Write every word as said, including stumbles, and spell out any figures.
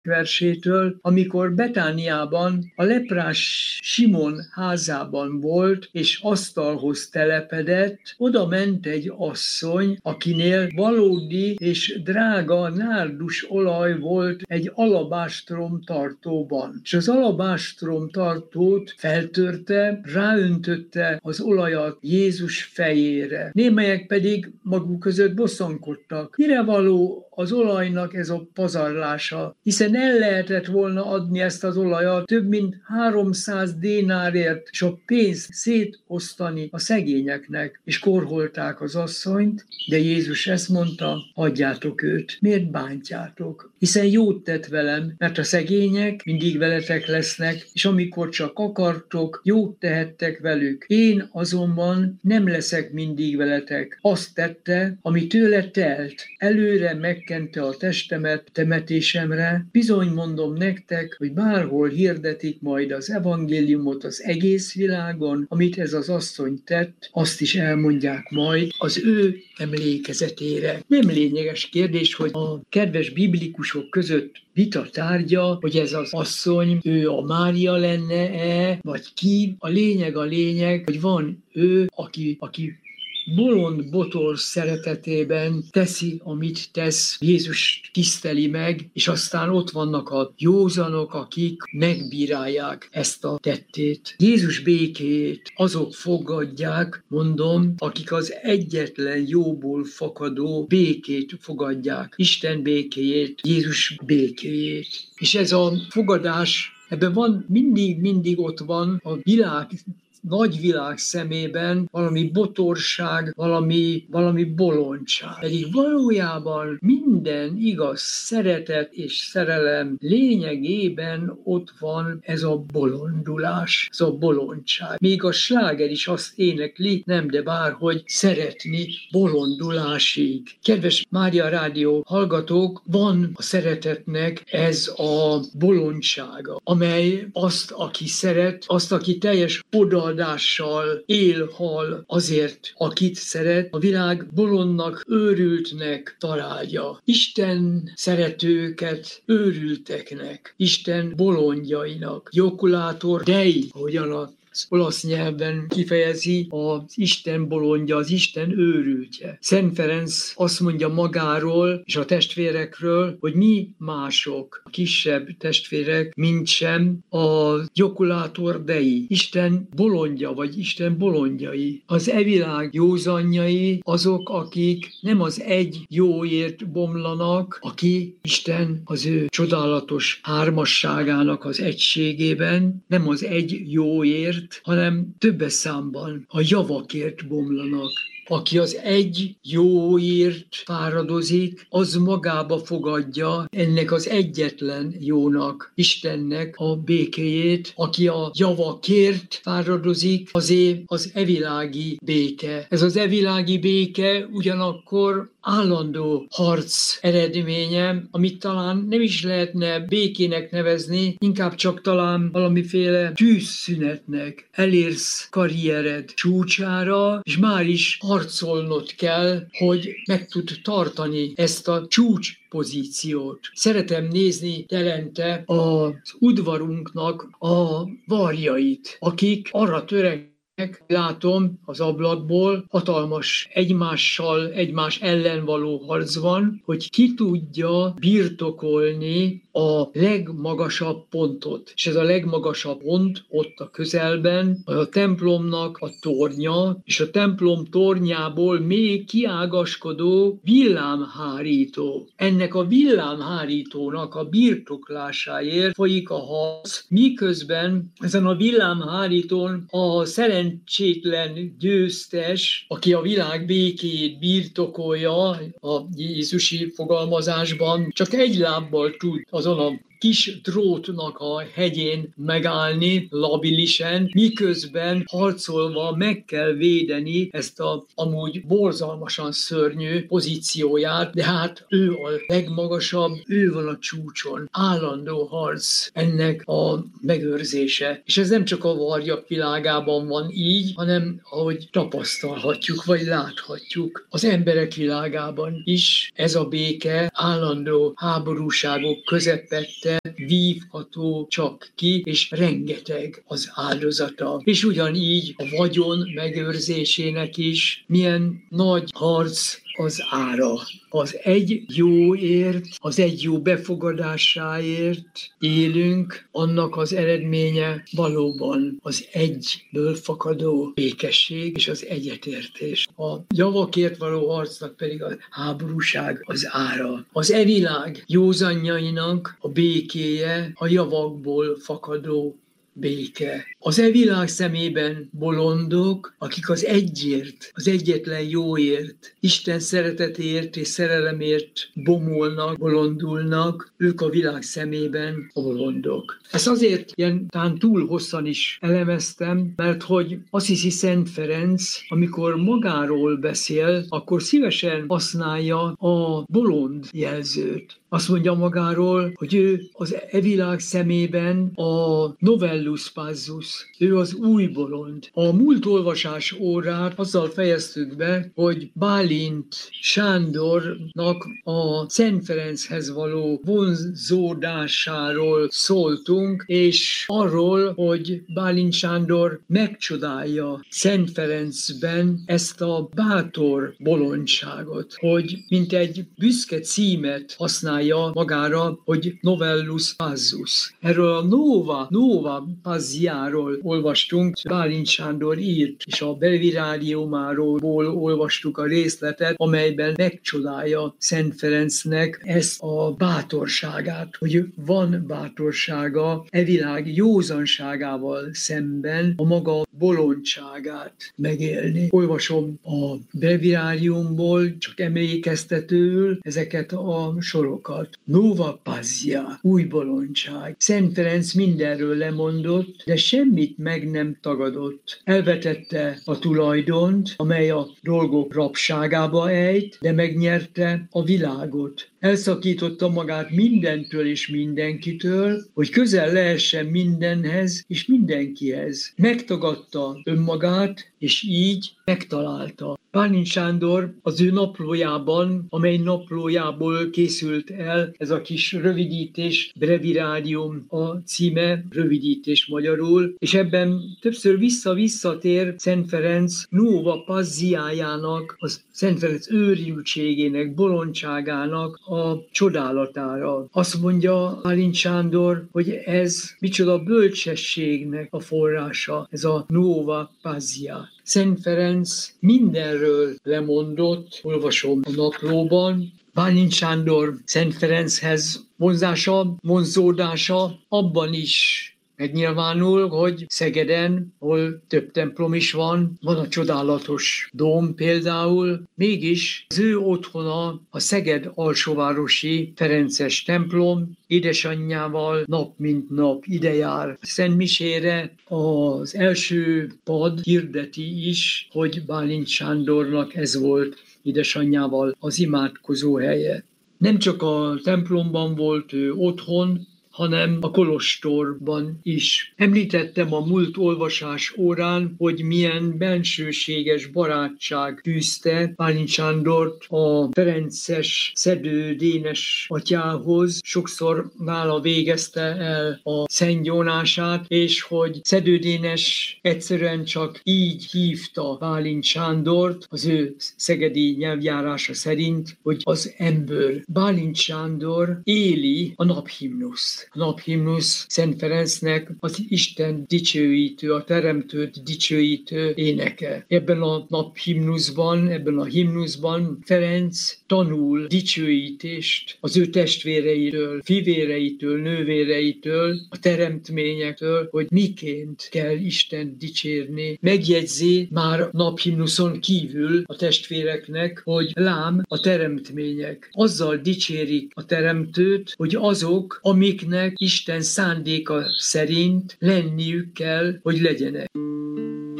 versétől, amikor Betániában a leprás Simon házában volt, és asztalhoz telepedett, oda ment egy asszony, akinél valódi és drága nárdus olaj volt egy alabástrom tartóban. És az alabástrom tartót feltörte, ráöntötte az olajat Jézus fejére. Némelyek pedig maguk között bosszankodtak. Mire való az olajnak ez a pazarlása, hiszen el lehetett volna adni ezt az olajat több mint háromszáz dénárért, és a pénzt szétosztani a szegényeknek, és korholták az asszonyt, de Jézus ezt mondta, hagyjátok őt, miért bántjátok? Hiszen jót tett velem, mert a szegények mindig veletek lesznek, és amikor csak akartok, jót tehettek velük. Én azonban nem leszek mindig veletek. Azt tette, ami tőle telt, előre megkente a testemet temetésemre. Bizony mondom nektek, hogy bárhol hirdetik majd az evangéliumot az egész világon, amit ez az asszony tett, azt is elmondják majd az ő emlékezetére. Nem lényeges kérdés, hogy a kedves biblikusok között vita tárgya, hogy ez az asszony, ő a Mária lenne-e, vagy ki. A lényeg a lényeg, hogy van ő, aki, aki bolond botor szeretetében teszi, amit tesz, Jézus tiszteli meg, és aztán ott vannak a józanok, akik megbírálják ezt a tettét. Jézus békéjét azok fogadják, mondom, akik az egyetlen jóból fakadó békét fogadják. Isten békéjét, Jézus békéjét. És ez a fogadás, ebben van, mindig-mindig ott van a világ, nagyvilág szemében valami botorság, valami, valami bolondság. Pedig valójában minden igaz szeretet és szerelem lényegében ott van ez a bolondulás, ez a bolondság. Még a sláger is azt énekli, nem de bárhogy szeretni bolondulásig. Kedves Mária Rádió hallgatók, van a szeretetnek ez a bolondsága, amely azt, aki szeret, azt, aki teljes oda él, hal azért, akit szeret, a világ bolondnak, őrültnek találja. Isten szeretőket őrülteknek, Isten bolondjainak, jokulátor dei, ahogyan a az olasz nyelven kifejezi az Isten bolondja, az Isten őrültje. Szent Ferenc azt mondja magáról és a testvérekről, hogy mi mások, a kisebb testvérek, mint sem a jokulátor dei, Isten bolondja, vagy Isten bolondjai. Az e világ józanjai azok, akik nem az egy jóért bomlanak, aki Isten az ő csodálatos hármasságának az egységében, nem az egy jóért, hanem többes számban a javakért bomlanak. Aki az egy jóért fáradozik, az magába fogadja ennek az egyetlen jónak, Istennek a békéjét. Aki a javakért fáradozik, azé az evilági béke. Ez az evilági béke ugyanakkor állandó harc eredménye, amit talán nem is lehetne békének nevezni, inkább csak talán valamiféle tűzszünetnek. Elérsz karriered csúcsára, és már is harcolnod kell, hogy meg tud tartani ezt a csúcs pozíciót. Szeretem nézni telente az udvarunknak a varjait, akik arra törekednek, látom az ablakból, hatalmas egymással, egymás ellen való harcban, hogy ki tudja birtokolni a legmagasabb pontot. És ez a legmagasabb pont ott a közelben, a templomnak a tornya, és a templom tornyából még kiágaskodó villámhárító. Ennek a villámhárítónak a birtoklásáért folyik a harc, miközben ezen a villámhárítón a szerencsétlen győztes, aki a világ békéjét birtokolja a jézusi fogalmazásban, csak egy lábbal tud azon a kis drótnak a hegyén megállni labilisen, miközben harcolva meg kell védeni ezt a amúgy borzalmasan szörnyű pozícióját, de hát ő a legmagasabb, ő van a csúcson. Állandó harc ennek a megőrzése. És ez nem csak a varjak világában van így, hanem ahogy tapasztalhatjuk, vagy láthatjuk, az emberek világában is ez a béke állandó háborúságok közepette pénze vívható csak ki, és rengeteg az áldozata. És ugyanígy a vagyon megőrzésének is milyen nagy harc az ára. Az egy jóért, az egy jó befogadásáért élünk, annak az eredménye valóban az egyből fakadó békesség és az egyetértés. A javakért való harcnak pedig a háborúság az ára. Az e világ józanjainak a békéje a javakból fakadó béke. Az e világ szemében bolondok, akik az egyért, az egyetlen jóért, Isten szeretetért és szerelemért bomolnak, bolondulnak, ők a világ szemében a bolondok. Ezt azért ilyen tán túl hosszan is elemeztem, mert hogy Assisi Szent Ferenc, amikor magáról beszél, akkor szívesen használja a bolond jelzőt. Azt mondja magáról, hogy ő az e világ szemében a novellus passus, ő az új bolond. A múlt olvasás órát azzal fejeztük be, hogy Bálint Sándornak a Szent Ferenchez való vonzódásáról szóltunk, és arról, hogy Bálint Sándor megcsodálja Szent Ferencben ezt a bátor bolondságot, hogy mint egy büszke címet használja magára, hogy novellus passus. Erről a nova, nova passiáról olvastunk, Bálint Sándor írt, és a breviáriumáról olvastuk a részletet, amelyben megcsodálja Szent Ferencnek ezt a bátorságát, hogy van bátorsága e világ józanságával szemben a maga bolondságát megélni. Olvasom a breviáriumból, csak emlékeztetőül ezeket a sorokat. Nova passia, új bolondság. Szent Ferenc mindenről lemondott, de semmit meg nem tagadott. Elvetette a tulajdont, amely a dolgok rabságába ejt, de megnyerte a világot. Elszakította magát mindentől és mindenkitől, hogy közel lehessen mindenhez és mindenkihez. Megtagadta önmagát, és így megtalálta. Bálint Sándor az ő naplójában, amely naplójából készült el ez a kis rövidítés, breviárium a címe, rövidítés magyarul, és ebben többször vissza-visszatér Szent Ferenc nova passiájának, az Szent Ferenc őrültségének, bolondságának a csodálatára. Azt mondja Bálint Sándor, hogy ez micsoda bölcsességnek a forrása, ez a nova passia. Szent Ferenc mindenről lemondott, olvasom a naplóban. Bálint Sándor Szent Ferenchez vonzása, vonzódása abban is megnyilvánul, hogy Szegeden, ahol több templom is van, van a csodálatos dóm például, mégis az ő otthona a Szeged alsóvárosi Ferences templom, édesanyjával nap mint nap ide jár Szent Misére. Az első pad hirdeti is, hogy Bálint Sándornak ez volt édesanyjával az imádkozó helye. Nem csak a templomban volt ő otthon, hanem a kolostorban is. Említettem a múlt olvasás órán, hogy milyen bensőséges barátság fűzte Bálint Sándort a ferences Szedő Dénes atyához. Sokszor nála végezte el a szentgyónását, és hogy Szedő Dénes egyszerűen csak így hívta Bálint Sándort, az ő szegedi nyelvjárása szerint, hogy az ember. Bálint Sándor éli a naphimnuszt. A naphimnusz Szent Ferencnek az Isten dicsőítő, a Teremtőt dicsőítő éneke. Ebben a naphimnuszban, ebben a himnuszban Ferenc tanul dicsőítést az ő testvéreitől, fivéreitől, nővéreitől, a teremtményektől, hogy miként kell Isten dicsérni. Megjegyzi már naphimnuszon kívül a testvéreknek, hogy lám a teremtmények. Azzal dicsérik a Teremtőt, hogy azok, amiknek Isten szándéka szerint lenniük kell, hogy legyenek.